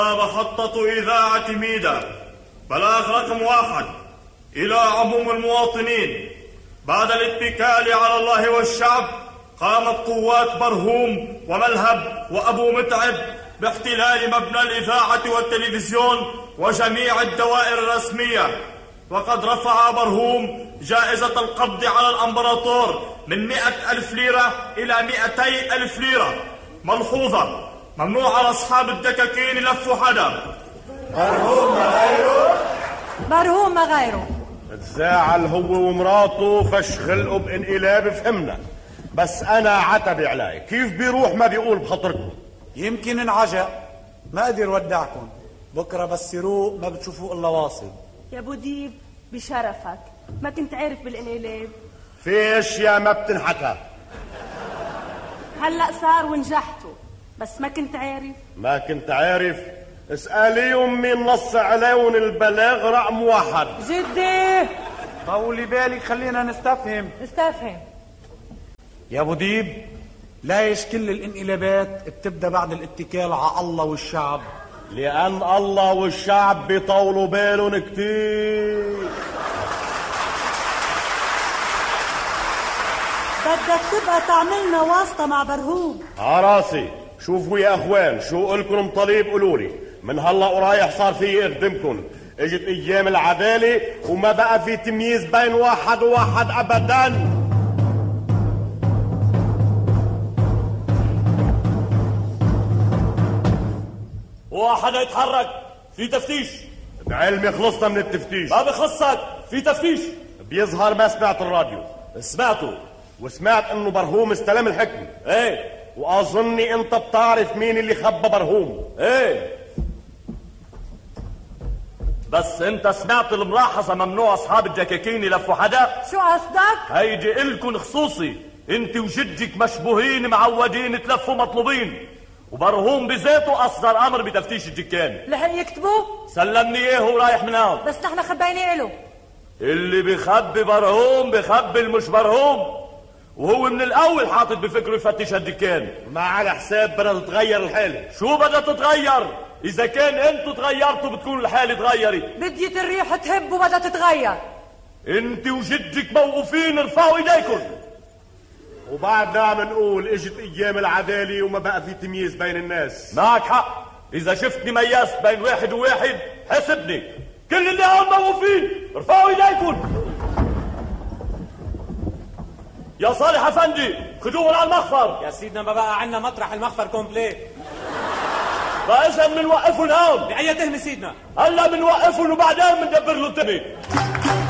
محطة إذاعة ميدا بلاغ رقم 1 إلى عموم المواطنين. بعد الاتكال على الله والشعب، قامت قوات برهوم وملهب وأبو متعب باحتلال مبنى الإذاعة والتلفزيون وجميع الدوائر الرسمية، وقد رفع برهوم جائزة القبض على الأمبراطور من 100,000 ليرة إلى 200,000 ليرة. ملحوظة: ممنوع على أصحاب الدكاكين يلفوا حدا. برهوم ما غيره، برهوم ما غيره. تزاعل هو ومراته فش خلقه بانقلاب، فهمنا، بس أنا عتبي علي كيف بيروح ما بيقول بخطركم. يمكن انعجق، ما قدر ودعكم، بكره بس يروق ما بتشوفوه الا واصل. يا ابو ديب بشرفك، ما كنت عارف بالانقلاب. في اشياء ما بتنحكى. هلأ صار ونجحتوا، بس ما كنت عارف. ما كنت عارف؟ اسأليهم مين نص عليهم البلاغ رقم 1. جدي طولي بالك خلينا نستفهم. استفهم يا ابو ديب، ليش كل الانقلابات بتبدا بعد الاتكال على الله والشعب؟ لأن الله والشعب بيطولوا بالهم كتير. بدك تبقى تعملنا واسطة مع برهوم. عراسي، شوفوا يا اخوان، شو قلكم طليب قولولي، من هلا ورايح صار في اخدمكم. اجت ايام العدالة وما بقى في تمييز بين واحد وواحد ابدا. واحد يتحرك، في تفتيش. بعلمي خلصنا من التفتيش. ما بخصك، في تفتيش. بيظهر ما سمعت الراديو. سمعته، وسمعت انه برهوم استلم الحكم. ايه، واظني انت بتعرف مين اللي خبى برهوم. ايه، بس انت سمعت الملاحظة ممنوع اصحاب الدكاكين يلفوا حدا؟ شو قصدك؟ هيجي الكن خصوصي، انت وجدك مشبوهين معودين تلفوا مطلوبين، وبرهوم بذاته اصدر امر بتفتيش الدكان. لحق يكتبوه؟ سلمني اياه ورايح من هون. بس نحن خبيناه له. اللي بيخبي برهوم بيخبي المش برهوم، وهو من الاول حاطط بفكره يفتش هالدكان. ما على حساب بدها تتغير الحالة. شو بدها تتغير؟ اذا كان انتوا تغيرتوا بتكون الحالة تغيرت. بديت الريح تهب وبدها تتغير. انت وجدك موقوفين، ارفعوا ايديكم. وبعدنا عم نقول اجت ايام العدالة وما بقى في تمييز بين الناس. معك حق، اذا شفتني ميزت بين واحد وواحد حسبني. كل اللي هون موقوفين، ارفعوا ايديكم. يا صالح افندي، خدوهم على المخفر. يا سيدنا ما بقى عنا مطرح المخفر كومبليت. فاذا بنوقفهم هون. بأي تهمة سيدنا؟ هلا بنوقفهم وبعدين بندبر له التهمة.